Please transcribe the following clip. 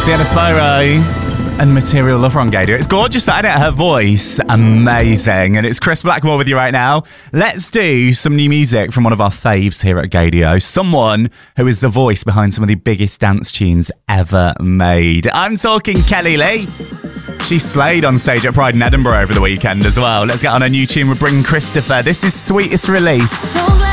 Sienna Spyro and Material Lover on Gadio. It's gorgeous, isn't it? Her voice, amazing. And it's Chris Blackmore with you right now. Let's do some new music from one of our faves here at Gadio. Someone who is the voice behind some of the biggest dance tunes ever made. I'm talking Kelly Lee. She slayed on stage at Pride in Edinburgh over the weekend as well. Let's get on a new tune with Bring Christopher. This is Sweetest Release.